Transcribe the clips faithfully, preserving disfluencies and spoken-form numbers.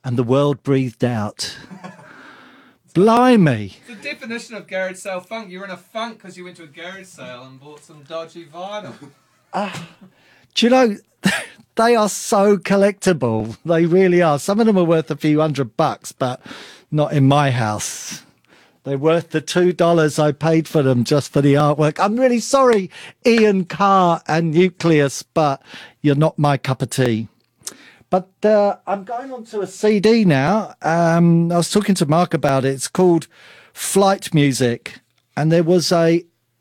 and the world breathed out. Blimey. The definition of garage sale funk. You were in a funk because you went to a garage sale and bought some dodgy vinyl. Uh, do you know, they are so collectible. They really are. Some of them are worth a few hundred bucks, but not in my house. They're worth the two dollars I paid for them just for the artwork. I'm really sorry, Ian Carr and Nucleus, but you're not my cup of tea. But uh, I'm going on to a C D now. Um, I was talking to Mark about it. It's called Flight Music. And there was a...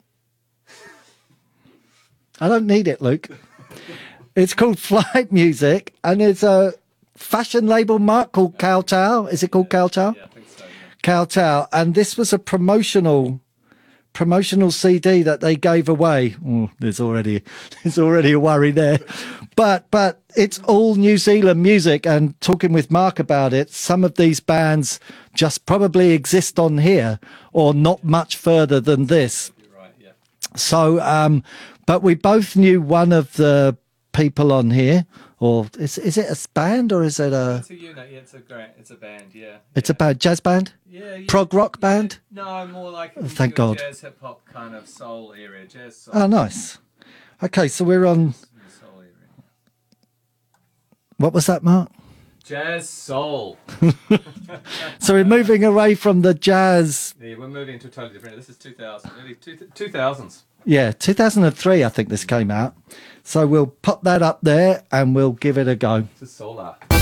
I don't need it, Luke. It's called Flight Music. And it's a fashion label, Mark, called Kowtow. Is it called Kowtow? Yeah, I think so. Yeah. Kowtow. And this was a promotional... promotional C D that they gave away. Oh, there's already there's already a worry there. But but it's all New Zealand music, and talking with Mark about it, some of these bands just probably exist on here or not much further than this. You're right, yeah. So um but we both knew one of the people on here, or is is it a band or is it a It's a unit, yeah, it's a great it's a band, yeah. it's yeah. a band, jazz band? Yeah, yeah. Prog rock band? No, more like Oh, thank God. jazz hip hop kind of soul area, jazz soul. Oh, nice. Okay, so we're on. Soul area. What was that, Mark? Jazz soul. So we're moving away from the jazz. Yeah, we're moving to a totally different. This is two thousand, early two, two thousands. Yeah, two thousand three, I think this came out. So we'll pop that up there and we'll give it a go. This is solar.